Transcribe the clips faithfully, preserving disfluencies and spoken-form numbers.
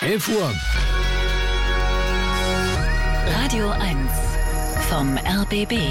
elf Uhr. Radio eins vom R B B.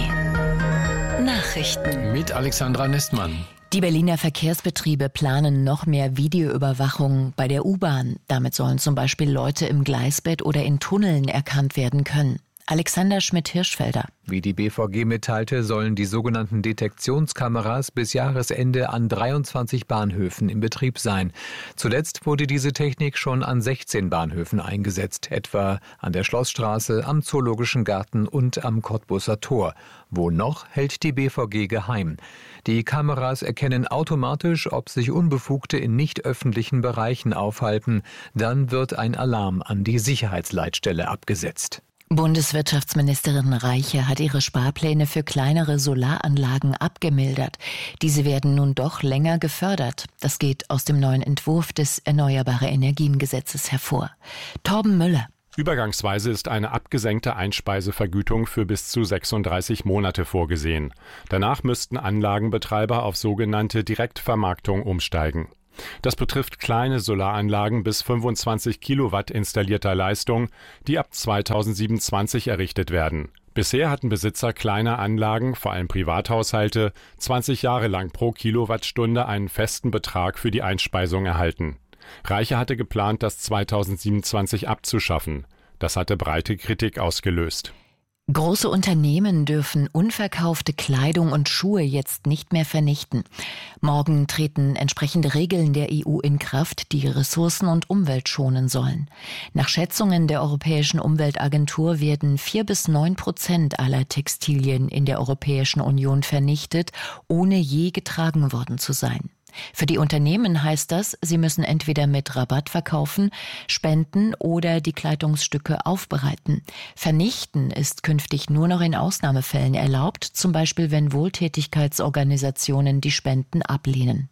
Nachrichten. Mit Alexandra Nestmann. Die Berliner Verkehrsbetriebe planen noch mehr Videoüberwachung bei der U-Bahn. Damit sollen zum Beispiel Leute im Gleisbett oder in Tunneln erkannt werden können. Alexander Schmidt-Hirschfelder. Wie die B V G mitteilte, sollen die sogenannten Detektionskameras bis Jahresende an dreiundzwanzig Bahnhöfen in Betrieb sein. Zuletzt wurde diese Technik schon an sechzehn Bahnhöfen eingesetzt, etwa an der Schlossstraße, am Zoologischen Garten und am Cottbuser Tor. Wo noch, hält die B V G geheim. Die Kameras erkennen automatisch, ob sich Unbefugte in nicht öffentlichen Bereichen aufhalten. Dann wird ein Alarm an die Sicherheitsleitstelle abgesetzt. Bundeswirtschaftsministerin Reiche hat ihre Sparpläne für kleinere Solaranlagen abgemildert. Diese werden nun doch länger gefördert. Das geht aus dem neuen Entwurf des Erneuerbare-Energien-Gesetzes hervor. Torben Müller. Übergangsweise ist eine abgesenkte Einspeisevergütung für bis zu sechsunddreißig Monate vorgesehen. Danach müssten Anlagenbetreiber auf sogenannte Direktvermarktung umsteigen. Das betrifft kleine Solaranlagen bis fünfundzwanzig Kilowatt installierter Leistung, die ab zweitausendsiebenundzwanzig errichtet werden. Bisher hatten Besitzer kleiner Anlagen, vor allem Privathaushalte, zwanzig Jahre lang pro Kilowattstunde einen festen Betrag für die Einspeisung erhalten. Reiche hatte geplant, das zweitausendsiebenundzwanzig abzuschaffen. Das hatte breite Kritik ausgelöst. Große Unternehmen dürfen unverkaufte Kleidung und Schuhe jetzt nicht mehr vernichten. Morgen treten entsprechende Regeln der E U in Kraft, die Ressourcen und Umwelt schonen sollen. Nach Schätzungen der Europäischen Umweltagentur werden vier bis neun Prozent aller Textilien in der Europäischen Union vernichtet, ohne je getragen worden zu sein. Für die Unternehmen heißt das, sie müssen entweder mit Rabatt verkaufen, spenden oder die Kleidungsstücke aufbereiten. Vernichten ist künftig nur noch in Ausnahmefällen erlaubt, zum Beispiel wenn Wohltätigkeitsorganisationen die Spenden ablehnen.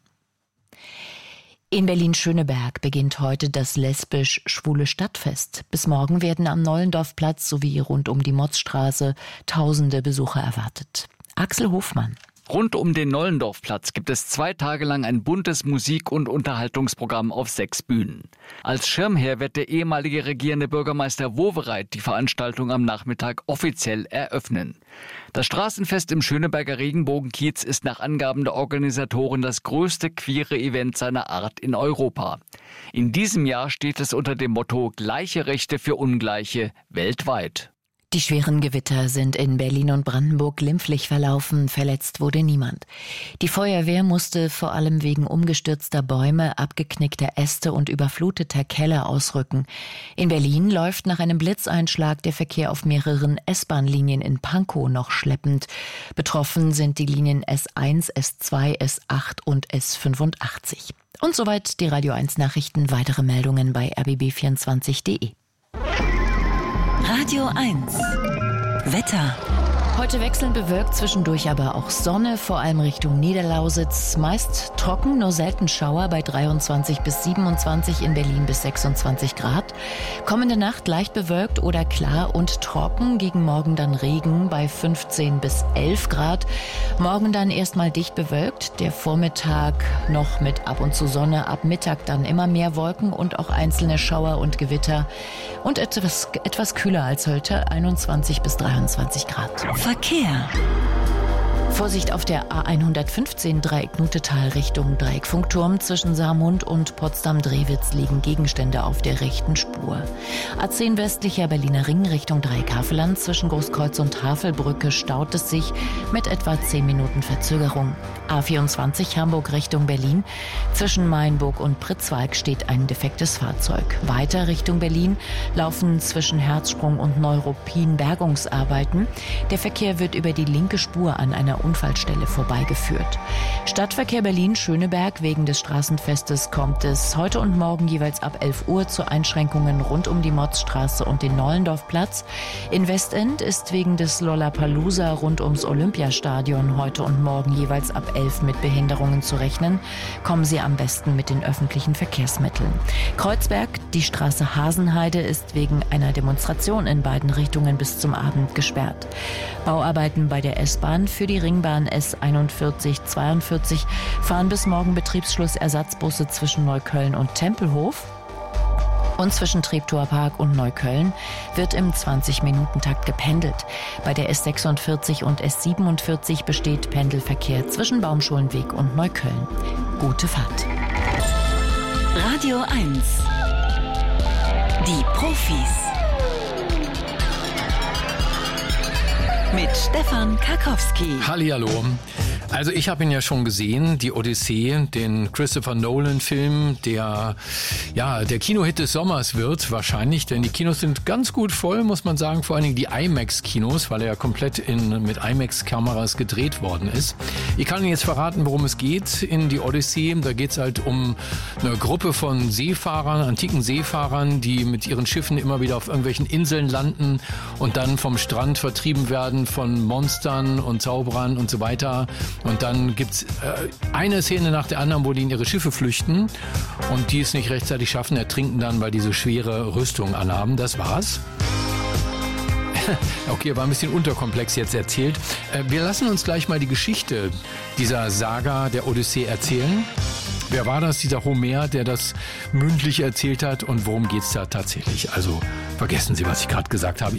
In Berlin-Schöneberg beginnt heute das lesbisch-schwule Stadtfest. Bis morgen werden am Nollendorfplatz sowie rund um die Motzstraße tausende Besucher erwartet. Axel Hofmann. Rund um den Nollendorfplatz gibt es zwei Tage lang ein buntes Musik- und Unterhaltungsprogramm auf sechs Bühnen. Als Schirmherr wird der ehemalige regierende Bürgermeister Wowereit die Veranstaltung am Nachmittag offiziell eröffnen. Das Straßenfest im Schöneberger Regenbogenkiez ist nach Angaben der Organisatoren das größte queere Event seiner Art in Europa. In diesem Jahr steht es unter dem Motto Gleiche Rechte für Ungleiche weltweit. Die schweren Gewitter sind in Berlin und Brandenburg glimpflich verlaufen, verletzt wurde niemand. Die Feuerwehr musste vor allem wegen umgestürzter Bäume, abgeknickter Äste und überfluteter Keller ausrücken. In Berlin läuft nach einem Blitzeinschlag der Verkehr auf mehreren S-Bahn-Linien in Pankow noch schleppend. Betroffen sind die Linien S eins, S zwei, S acht und S fünfundachtzig. Und soweit die Radio eins Nachrichten, weitere Meldungen bei r b b vierundzwanzig punkt de. Radio eins. Wetter. Heute wechselnd bewölkt, zwischendurch aber auch Sonne, vor allem Richtung Niederlausitz. Meist trocken, nur selten Schauer bei dreiundzwanzig bis siebenundzwanzig, in Berlin bis sechsundzwanzig Grad. Kommende Nacht leicht bewölkt oder klar und trocken, gegen Morgen dann Regen bei fünfzehn bis elf Grad. Morgen dann erstmal dicht bewölkt, der Vormittag noch mit ab und zu Sonne, ab Mittag dann immer mehr Wolken und auch einzelne Schauer und Gewitter. Und etwas, etwas kühler als heute, einundzwanzig bis dreiundzwanzig Grad. Verkehr. Vorsicht auf der A hundertfünfzehn Dreieck-Nutetal Richtung Dreieck-Funkturm. Zwischen Saarmund und Potsdam-Drewitz liegen Gegenstände auf der rechten Spur. A zehn westlicher Berliner Ring Richtung Dreieck-Havelland. Zwischen Großkreuz und Havelbrücke staut es sich mit etwa zehn Minuten Verzögerung. A vierundzwanzig Hamburg Richtung Berlin. Zwischen Mainburg und Pritzwalk steht ein defektes Fahrzeug. Weiter Richtung Berlin laufen zwischen Herzsprung und Neuruppin Bergungsarbeiten. Der Verkehr wird über die linke Spur an einer Unfallstelle vorbeigeführt. Stadtverkehr Berlin-Schöneberg. Wegen des Straßenfestes kommt es heute und morgen jeweils ab elf Uhr zu Einschränkungen rund um die Motzstraße und den Nollendorfplatz. In Westend ist wegen des Lollapalooza rund ums Olympiastadion heute und morgen jeweils ab elf mit Behinderungen zu rechnen. Kommen Sie am besten mit den öffentlichen Verkehrsmitteln. Kreuzberg, die Straße Hasenheide, ist wegen einer Demonstration in beiden Richtungen bis zum Abend gesperrt. Bauarbeiten bei der S-Bahn für die Ringbahn S einundvierzig zweiundvierzig fahren bis morgen Betriebsschluss Ersatzbusse zwischen Neukölln und Tempelhof. Und zwischen Treptower Park und Neukölln wird im zwanzig-Minuten-Takt gependelt. Bei der S sechsundvierzig und S siebenundvierzig besteht Pendelverkehr zwischen Baumschulenweg und Neukölln. Gute Fahrt. Radio eins. Die Profis. Mit Stefan Karkowski. Hallihallo. Also ich habe ihn ja schon gesehen, die Odyssee, den Christopher Nolan-Film, der ja der Kinohit des Sommers wird wahrscheinlich, denn die Kinos sind ganz gut voll, muss man sagen, vor allen Dingen die IMAX-Kinos, weil er ja komplett in, mit IMAX-Kameras gedreht worden ist. Ich kann Ihnen jetzt verraten, worum es geht in die Odyssee. Da geht es halt um eine Gruppe von Seefahrern, antiken Seefahrern, die mit ihren Schiffen immer wieder auf irgendwelchen Inseln landen und dann vom Strand vertrieben werden von Monstern und Zauberern und so weiter. Und dann gibt's äh, eine Szene nach der anderen, wo die in ihre Schiffe flüchten und die es nicht rechtzeitig schaffen, ertrinken dann, weil die so schwere Rüstung anhaben. Das war's. Okay, war ein bisschen unterkomplex jetzt erzählt. Äh, wir lassen uns gleich mal die Geschichte dieser Saga der Odyssee erzählen. Wer war das, dieser Homer, der das mündlich erzählt hat und worum geht's da tatsächlich? Also vergessen Sie, was ich gerade gesagt habe.